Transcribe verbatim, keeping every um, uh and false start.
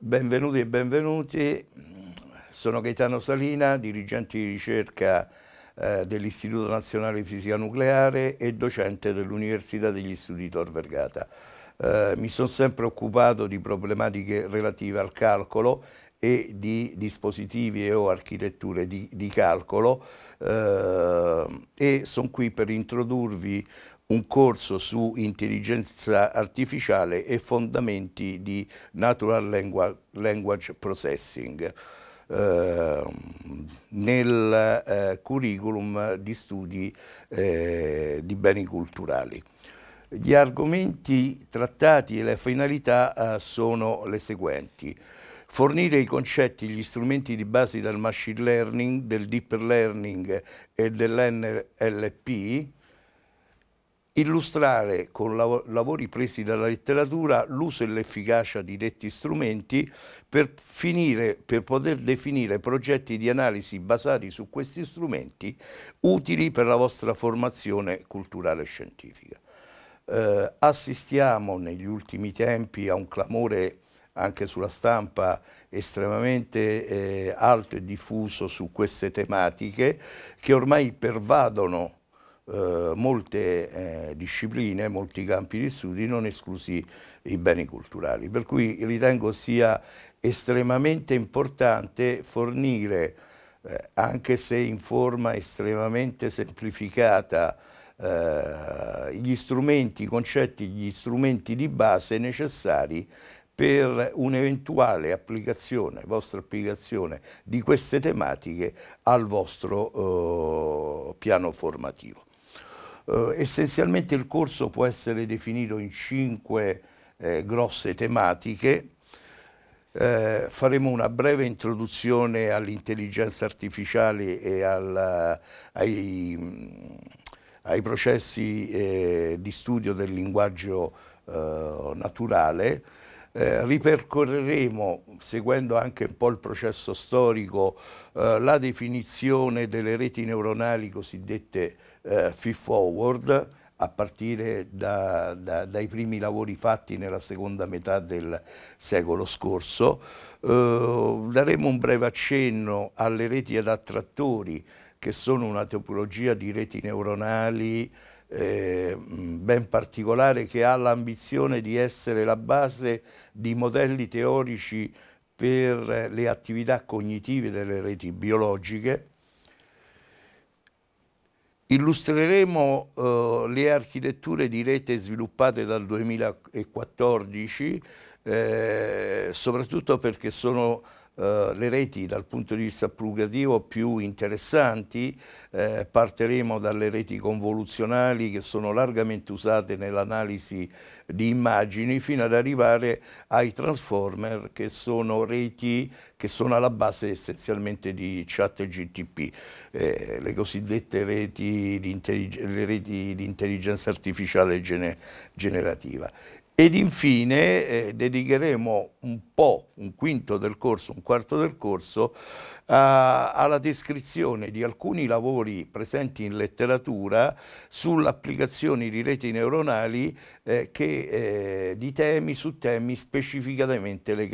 Benvenuti e benvenuti, sono Gaetano Salina, dirigente di ricerca eh, dell'Istituto Nazionale di Fisica Nucleare e docente dell'Università degli Studi Tor Vergata. Eh, mi sono sempre occupato di problematiche relative al calcolo e di dispositivi e o architetture di, di calcolo eh, e sono qui per introdurvi un corso su intelligenza artificiale e fondamenti di Natural Language Processing eh, nel eh, curriculum di studi eh, di beni culturali. Gli argomenti trattati e le finalità eh, sono le seguenti: fornire i concetti e gli strumenti di base del machine learning, del deep learning e dell'N L P, illustrare con lav lavori presi dalla letteratura l'uso e l'efficacia di detti strumenti per, finire, per poter definire progetti di analisi basati su questi strumenti utili per la vostra formazione culturale e scientifica. Eh, assistiamo negli ultimi tempi a un clamore anche sulla stampa estremamente eh, alto e diffuso su queste tematiche che ormai pervadono Uh, molte eh, discipline, molti campi di studi, non esclusi i beni culturali. Per cui ritengo sia estremamente importante fornire, eh, anche se in forma estremamente semplificata, eh, gli strumenti, i concetti, gli strumenti di base necessari per un'eventuale applicazione, vostra applicazione di queste tematiche al vostro eh, piano formativo. Uh, essenzialmente il corso può essere definito in cinque eh, grosse tematiche. Eh, faremo una breve introduzione all'intelligenza artificiale e al, ai, ai processi eh, di studio del linguaggio eh, naturale. Eh, ripercorreremo, seguendo anche un po' il processo storico, eh, la definizione delle reti neuronali cosiddette eh, feed-forward, a partire da, da, dai primi lavori fatti nella seconda metà del secolo scorso. Eh, daremo un breve accenno alle reti ad attrattori, che sono una topologia di reti neuronali Eh, ben particolare, che ha l'ambizione di essere la base di modelli teorici per le attività cognitive delle reti biologiche. Illustreremo eh, le architetture di rete sviluppate dal duemilaquattordici, eh, soprattutto perché sono Uh, le reti dal punto di vista applicativo più interessanti. Eh, partiremo dalle reti convoluzionali, che sono largamente usate nell'analisi di immagini, fino ad arrivare ai transformer, che sono reti che sono alla base essenzialmente di ChatGPT, eh, le cosiddette reti di, le reti di intelligenza artificiale gene generativa. Ed infine eh, dedicheremo un po', un quinto del corso, un quarto del corso, a, alla descrizione di alcuni lavori presenti in letteratura sull'applicazione di reti neuronali eh, che, eh, di temi su temi specificatamente legati